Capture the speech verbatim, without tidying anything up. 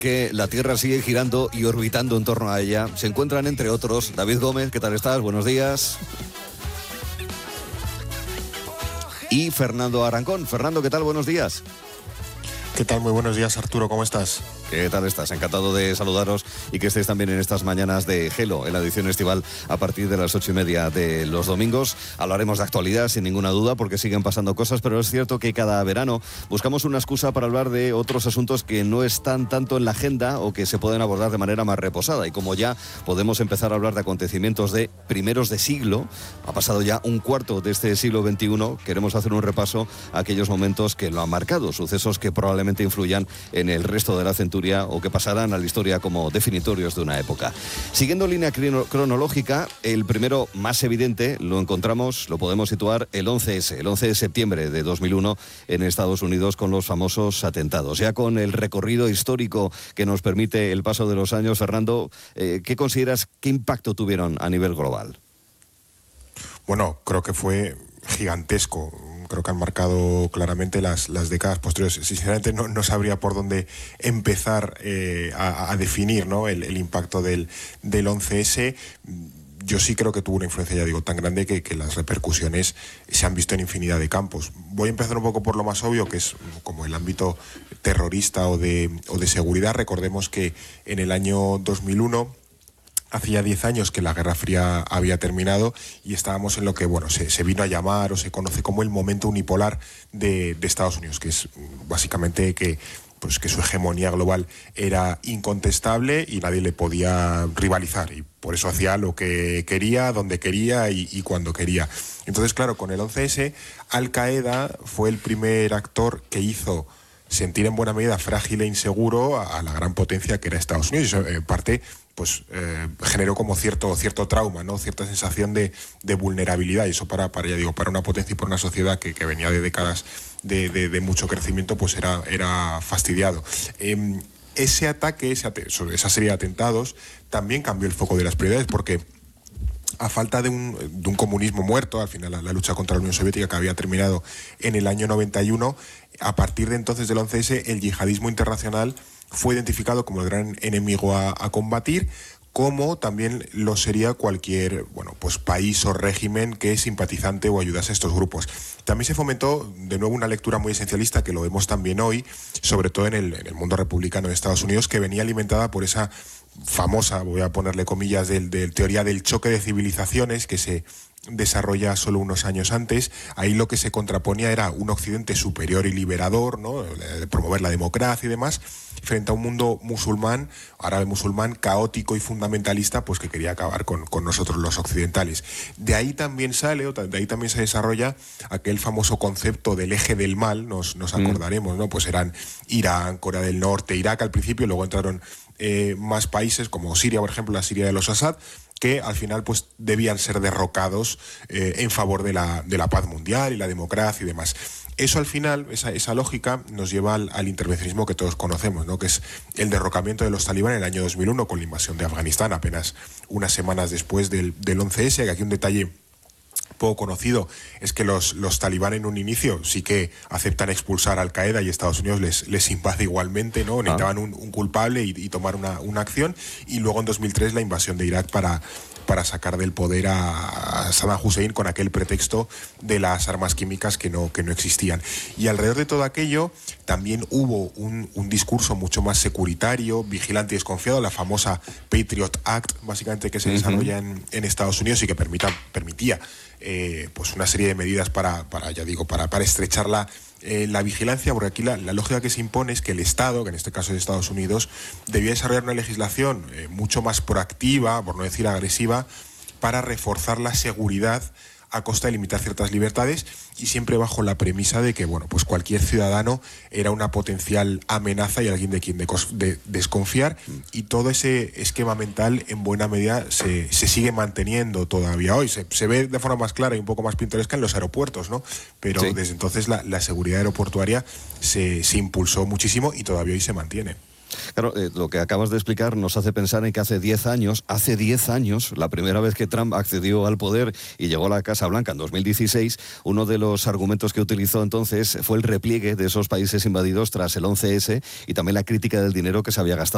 que la Tierra sigue girando y orbitando en torno a ella. Se encuentran, entre otros, David Gómez, ¿qué tal estás? Buenos días. Y Fernando Arancón. Fernando, ¿qué tal? Buenos días. ¿Qué tal? Muy buenos días, Arturo, ¿cómo estás? ¿Qué tal estás? Encantado de saludaros y que estéis también en estas mañanas de Gelo, en la edición estival a partir de las ocho y media de los domingos. Hablaremos de actualidad sin ninguna duda porque siguen pasando cosas, pero es cierto que cada verano buscamos una excusa para hablar de otros asuntos que no están tanto en la agenda o que se pueden abordar de manera más reposada. Y como ya podemos empezar a hablar de acontecimientos de primeros de siglo, ha pasado ya un cuarto de este siglo veintiuno, queremos hacer un repaso a aquellos momentos que lo han marcado, sucesos que probablemente influyan en el resto de la centuria o que pasarán a la historia como definitorios de una época. Siguiendo línea cronológica, el primero más evidente lo encontramos, lo podemos situar el once ese, el once de septiembre de dos mil uno en Estados Unidos con los famosos atentados. Ya con el recorrido histórico que nos permite el paso de los años, Fernando, eh, ¿qué consideras, qué impacto tuvieron a nivel global? Bueno, creo que fue gigantesco. Creo que han marcado claramente las, las décadas posteriores. Sinceramente no, no sabría por dónde empezar eh, a, a definir, ¿no?, el, el impacto del, del once ese. Yo sí creo que tuvo una influencia, ya digo, tan grande que, que las repercusiones se han visto en infinidad de campos. Voy a empezar un poco por lo más obvio, que es como el ámbito terrorista o de, o de seguridad. Recordemos que en el año dos mil uno... hacía diez años que la Guerra Fría había terminado y estábamos en lo que bueno se, se vino a llamar o se conoce como el momento unipolar de, de Estados Unidos, que es básicamente que, pues, que su hegemonía global era incontestable y nadie le podía rivalizar. Y por eso hacía lo que quería, donde quería y, y cuando quería. Entonces, claro, con el once ese, Al Qaeda fue el primer actor que hizo sentir en buena medida frágil e inseguro a, a la gran potencia que era Estados Unidos. Y eso, en parte, pues eh, generó como cierto cierto trauma, ¿no?, cierta sensación de, de vulnerabilidad, y eso para, para ya digo, para una potencia y para una sociedad que, que venía de décadas de, de, de mucho crecimiento, pues era, era fastidiado. Eh, ese ataque, ese, esa serie de atentados, también cambió el foco de las prioridades, porque a falta de un, de un comunismo muerto, al final la, la lucha contra la Unión Soviética, que había terminado en el año noventa y uno, a partir de entonces del once ese, el yihadismo internacional fue identificado como el gran enemigo a, a combatir, como también lo sería cualquier bueno, pues país o régimen que simpatizante o ayudase a estos grupos. También se fomentó de nuevo una lectura muy esencialista, que lo vemos también hoy, sobre todo en el, en el mundo republicano de Estados Unidos, que venía alimentada por esa famosa, voy a ponerle comillas, de, de teoría del choque de civilizaciones que se desarrolla solo unos años antes. Ahí lo que se contraponía era un occidente superior y liberador, ¿no?, de promover la democracia y demás, frente a un mundo musulmán, árabe musulmán, caótico y fundamentalista, pues que quería acabar con, con nosotros los occidentales. De ahí también sale, de ahí también se desarrolla aquel famoso concepto del eje del mal, nos, nos acordaremos, ¿no? Pues eran Irán, Corea del Norte, Irak al principio, luego entraron eh, más países como Siria, por ejemplo, la Siria de los Assad, que al final pues debían ser derrocados eh, en favor de la, de la paz mundial y la democracia y demás. Eso al final, esa, esa lógica nos lleva al, al intervencionismo que todos conocemos, ¿no?, que es el derrocamiento de los talibán en el año dos mil uno con la invasión de Afganistán, apenas unas semanas después del, del once ese, que aquí un detalle poco conocido es que los, los talibán en un inicio sí que aceptan expulsar a Al Qaeda y Estados Unidos les, les invade igualmente, ¿no? Necesitaban un, un culpable y, y tomar una, una acción, y luego en dos mil tres la invasión de Irak para, para sacar del poder a, a Saddam Hussein con aquel pretexto de las armas químicas que no, que no existían. Y alrededor de todo aquello también hubo un, un discurso mucho más securitario, vigilante y desconfiado, la famosa Patriot Act, básicamente, que se uh-huh. desarrolla en, en Estados Unidos y que permita, permitía Eh, pues una serie de medidas para, para ya digo, para, para estrechar la, eh, la vigilancia, porque aquí la, la lógica que se impone es que el Estado, que en este caso es Estados Unidos, debía desarrollar una legislación eh, mucho más proactiva, por no decir agresiva, para reforzar la seguridad a costa de limitar ciertas libertades, y siempre bajo la premisa de que bueno, pues cualquier ciudadano era una potencial amenaza y alguien de quien de, de, desconfiar, y todo ese esquema mental en buena medida se, se sigue manteniendo todavía hoy. Se, se ve de forma más clara y un poco más pintoresca en los aeropuertos, ¿no? Pero sí, desde entonces la, la seguridad aeroportuaria se, se impulsó muchísimo y todavía hoy se mantiene. Claro, eh, lo que acabas de explicar nos hace pensar en que hace diez años, hace diez años, la primera vez que Trump accedió al poder y llegó a la Casa Blanca en dos mil dieciséis, uno de los argumentos que utilizó entonces fue el repliegue de esos países invadidos tras el once ese y también la crítica del dinero que se había gastado